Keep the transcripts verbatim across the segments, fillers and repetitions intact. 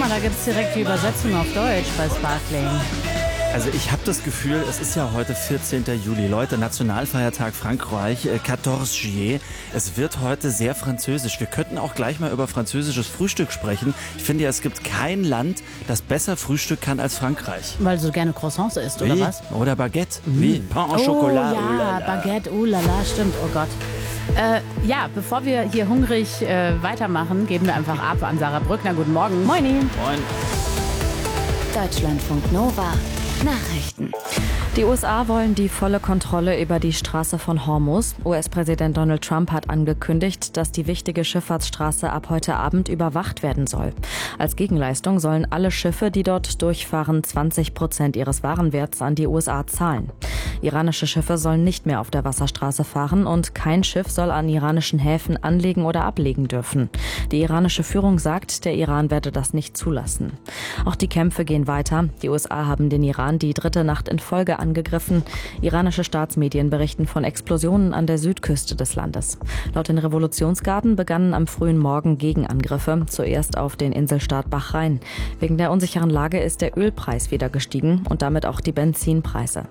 mal, da gibt es direkt die Übersetzung auf Deutsch bei Sparkling. Also ich habe das Gefühl, es ist ja heute vierzehnter Juli. Leute, Nationalfeiertag Frankreich, äh, quatorze juillet. Es wird heute sehr französisch. Wir könnten auch gleich mal über französisches Frühstück sprechen. Ich finde ja, es gibt kein Land, das besser Frühstück kann als Frankreich. Weil du so gerne Croissants isst, oder Wie? was? Oder Baguette. Mhm. Wie? Pain au oh, Chocolat. ja, oh la la. Baguette, oh la la, stimmt, oh Gott. Äh, ja, bevor wir hier hungrig äh, weitermachen, geben wir einfach ab an Sarah Brückner. Guten Morgen. Moini. Moin. Deutschlandfunk Nova. Nachrichten. Die U S A wollen die volle Kontrolle über die Straße von Hormuz. U S-Präsident Donald Trump hat angekündigt, dass die wichtige Schifffahrtsstraße ab heute Abend überwacht werden soll. Als Gegenleistung sollen alle Schiffe, die dort durchfahren, zwanzig Prozent ihres Warenwerts an die U S A zahlen. Iranische Schiffe sollen nicht mehr auf der Wasserstraße fahren und kein Schiff soll an iranischen Häfen anlegen oder ablegen dürfen. Die iranische Führung sagt, der Iran werde das nicht zulassen. Auch die Kämpfe gehen weiter. Die U S A haben den Iran die dritte Nacht in Folge angegriffen. Iranische Staatsmedien berichten von Explosionen an der Südküste des Landes. Laut den Revolutionsgarden begannen am frühen Morgen Gegenangriffe, zuerst auf den Inselstaat Bahrain. Wegen der unsicheren Lage ist der Ölpreis wieder gestiegen und damit auch die Benzinpreise.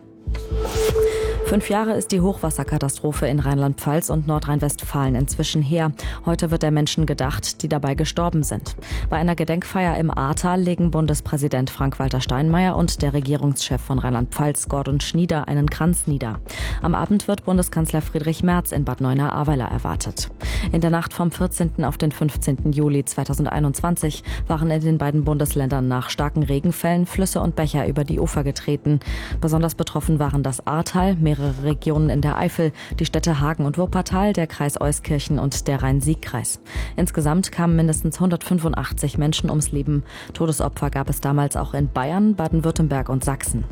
Fünf Jahre ist die Hochwasserkatastrophe in Rheinland-Pfalz und Nordrhein-Westfalen inzwischen her. Heute wird der Menschen gedacht, die dabei gestorben sind. Bei einer Gedenkfeier im Ahrtal legen Bundespräsident Frank-Walter Steinmeier und der Regierungschef von Rheinland-Pfalz, Gordon Schnieder, einen Kranz nieder. Am Abend wird Bundeskanzler Friedrich Merz in Bad Neuenahr-Ahrweiler erwartet. In der Nacht vom vierzehnten auf den fünfzehnten Juli zweitausendeinundzwanzig waren in den beiden Bundesländern nach starken Regenfällen Flüsse und Bächer über die Ufer getreten. Besonders betroffen waren das Ahrtal, mehrere Regionen in der Eifel, die Städte Hagen und Wuppertal, der Kreis Euskirchen und der Rhein-Sieg-Kreis. Insgesamt kamen mindestens hundertfünfundachtzig Menschen ums Leben. Todesopfer gab es damals auch in Bayern, Baden-Württemberg und Sachsen.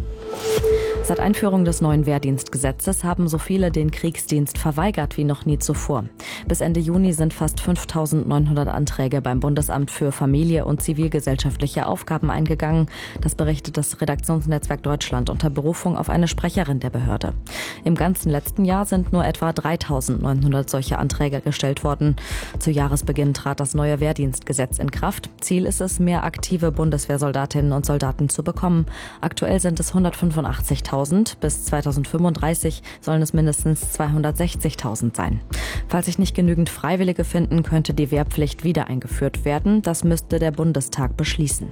Seit Einführung des neuen Wehrdienstgesetzes haben so viele den Kriegsdienst verweigert wie noch nie zuvor. Bis Ende Juni sind fast fünftausendneunhundert Anträge beim Bundesamt für Familie und zivilgesellschaftliche Aufgaben eingegangen. Das berichtet das Redaktionsnetzwerk Deutschland unter Berufung auf eine Sprecherin der Behörde. Im ganzen letzten Jahr sind nur etwa dreitausendneunhundert solche Anträge gestellt worden. Zu Jahresbeginn trat das neue Wehrdienstgesetz in Kraft. Ziel ist es, mehr aktive Bundeswehrsoldatinnen und Soldaten zu bekommen. Aktuell sind es hundertfünfundachtzigtausend. Bis zweitausendfünfunddreißig sollen es mindestens zweihundertsechzigtausend sein. Falls sich nicht genügend Freiwillige finden, könnte die Wehrpflicht wieder eingeführt werden. Das müsste der Bundestag beschließen.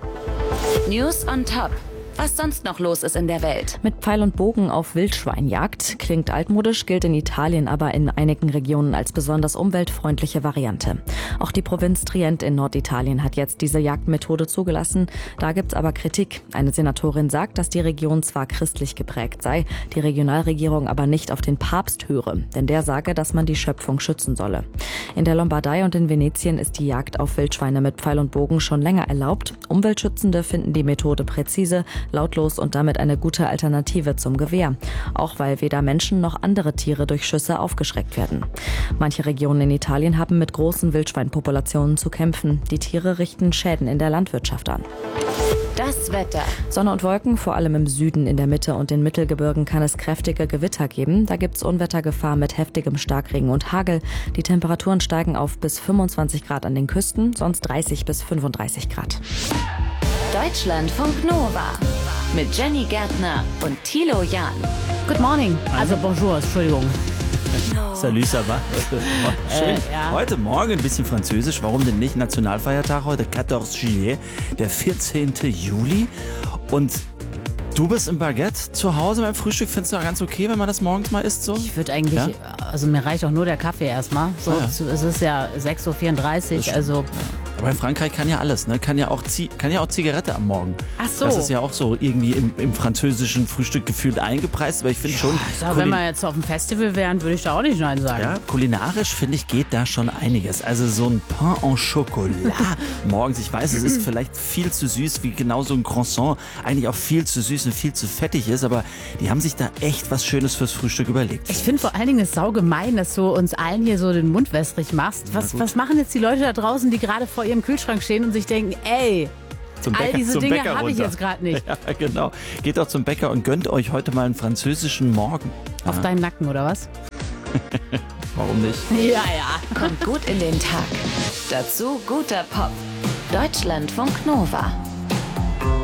News on top. Was sonst noch los ist in der Welt. Mit Pfeil und Bogen auf Wildschweinjagd klingt altmodisch, gilt in Italien aber in einigen Regionen als besonders umweltfreundliche Variante. Auch die Provinz Trient in Norditalien hat jetzt diese Jagdmethode zugelassen. Da gibt's aber Kritik. Eine Senatorin sagt, dass die Region zwar christlich geprägt sei, die Regionalregierung aber nicht auf den Papst höre, denn der sage, dass man die Schöpfung schützen solle. In der Lombardei und in Venetien ist die Jagd auf Wildschweine mit Pfeil und Bogen schon länger erlaubt. Umweltschützende finden die Methode präzise, lautlos und damit eine gute Alternative zum Gewehr. Auch weil weder Menschen noch andere Tiere durch Schüsse aufgeschreckt werden. Manche Regionen in Italien haben mit großen Wildschweinpopulationen zu kämpfen. Die Tiere richten Schäden in der Landwirtschaft an. Das Wetter. Sonne und Wolken, vor allem im Süden, in der Mitte und den Mittelgebirgen kann es kräftige Gewitter geben. Da gibt's Unwettergefahr mit heftigem Starkregen und Hagel. Die Temperaturen steigen auf bis fünfundzwanzig Grad an den Küsten, sonst dreißig bis fünfunddreißig Grad. Deutschlandfunk Nova mit Jenny Gärtner und Thilo Jahn. Good morning. Also bonjour, Entschuldigung. Salut, ça va? Schön. Äh, ja. Heute Morgen ein bisschen Französisch. Warum denn nicht? Nationalfeiertag heute, quatorze juillet, der vierzehnte Juli. Und du bist im Baguette zu Hause beim Frühstück. Findest du ganz okay, wenn man das morgens mal isst? So? Ich würde eigentlich, Ja? also mir reicht auch nur der Kaffee erstmal. So, Ah, ja. zu- es ist ja sechs Uhr vierunddreißig, also Aber in Frankreich kann ja alles, ne? Kann ja auch, Zi- kann ja auch Zigarette am Morgen. Ach so. Das ist ja auch so irgendwie im, im französischen Frühstück gefühlt eingepreist. Aber ich finde schon, ich sag, wenn wir jetzt auf dem Festival wären, würde ich da auch nicht Nein sagen. ja, kulinarisch, finde ich, geht da schon einiges. Also so ein Pain au Chocolat morgens. Ich weiß, es ist vielleicht viel zu süß, wie genau so ein Croissant. Eigentlich auch viel zu süß und viel zu fettig ist. Aber die haben sich da echt was Schönes fürs Frühstück überlegt. Ich finde vor allen Dingen es saugemein, dass du uns allen hier so den Mund wässrig machst. Was, was machen jetzt die Leute da draußen, die gerade vor ihrem Kühlschrank stehen und sich denken, ey, Zum all Bäcker- diese zum Dinge Bäcker habe ich runter. jetzt gerade nicht. Ja, genau. Geht doch zum Bäcker und gönnt euch heute mal einen französischen Morgen. Auf Ja, deinen Nacken, oder was? warum nicht? Ja, ja. Kommt gut in den Tag. Dazu guter Pop. Deutschlandfunk Nova.